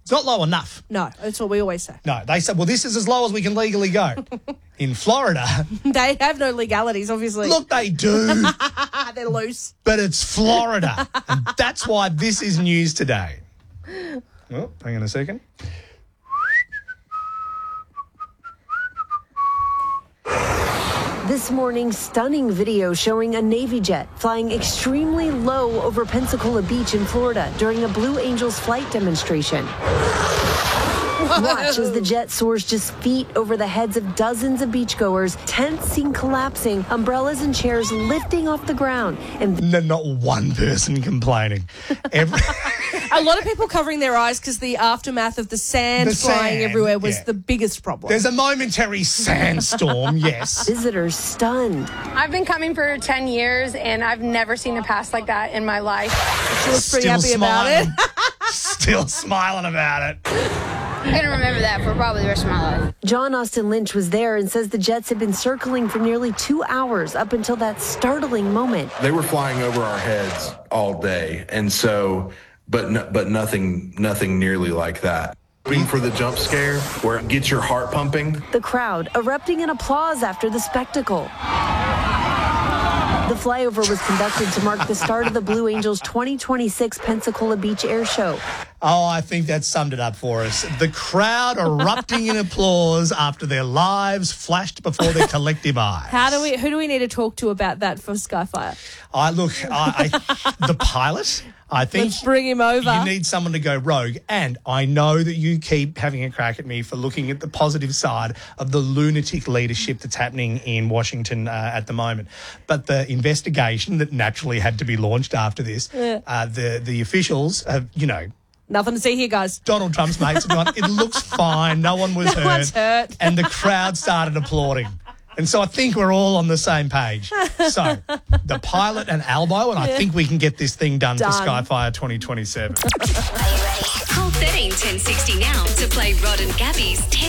It's not low enough. No, that's what we always say. No, they said, well, this is as low as we can legally go. In Florida. They have no legalities, obviously. Look, they do. They're loose. But it's Florida. And that's why this is news today. Oh, hang on a second. This morning, stunning video showing a Navy jet flying extremely low over Pensacola Beach in Florida during a Blue Angels flight demonstration. Watch as the jet soars just feet over the heads of dozens of beachgoers, tents seen collapsing, umbrellas and chairs lifting off the ground. And Not one person complaining. A lot of people covering their eyes because the aftermath of the sand flying everywhere was the biggest problem. There's a momentary sandstorm, yes. Visitors stunned. I've been coming for 10 years, and I've never seen a pass like that in my life. She was pretty happy about it. Still smiling about it. I'm going to remember that for probably the rest of my life. John Austin Lynch was there and says the jets had been circling for nearly 2 hours up until that startling moment. They were flying over our heads all day, and so, but nothing nearly like that. Waiting for the jump scare where it gets your heart pumping. The crowd erupting in applause after the spectacle. The flyover was conducted to mark the start of the Blue Angels 2026 Pensacola Beach Air Show. Oh, I think that summed it up for us. The crowd erupting in applause after their lives flashed before their collective eyes. Who do we need to talk to about that for Skyfire? The pilot. I think let's bring him over. You need someone to go rogue. And I know that you keep having a crack at me for looking at the positive side of the lunatic leadership that's happening in Washington at the moment. But the investigation that naturally had to be launched after this, the officials have, nothing to see here, guys. Donald Trump's mates have gone, it looks fine, no one was hurt. One's hurt. And the crowd started applauding. And so I think we're all on the same page. So the pilot and Albo, and I think we can get this thing done for Skyfire 2027. Are you ready? Call 13 1060 now to play Rod and Gabby's